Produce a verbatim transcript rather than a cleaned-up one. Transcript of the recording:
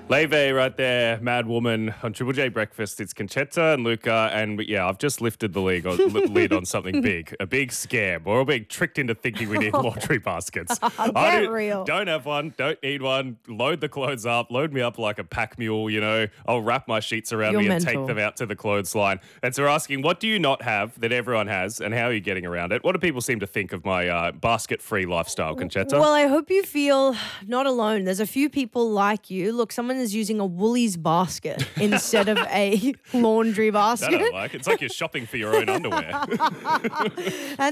Leve right there, Mad Woman on Triple J Breakfast. It's Conchetta and Luca, and yeah, I've just lifted the lead on, lid on something big, a big scam. We're all being tricked into thinking we need laundry baskets. Get I do, real. Don't have one, don't need one. Load the clothes up, load me up like a pack mule, you know. I'll wrap my sheets around You're me mental. and take them out to the clothesline. And so we're asking, what do you not have that everyone has, and how are you getting around it? What do people seem to think of my uh, basket-free lifestyle, Conchetta? Well, I hope you feel not alone. There's a few people like you. Look, someone is using a Woolies basket instead of a laundry That I basket. don't like. It's like you're shopping for your own underwear. And